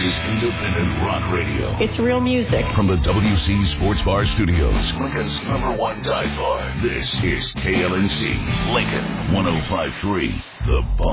is independent rock radio. It's real music. From the WC Sports Bar Studios, Lincoln's #1 dive bar. This is KLNC, Lincoln 105.3, The Bone.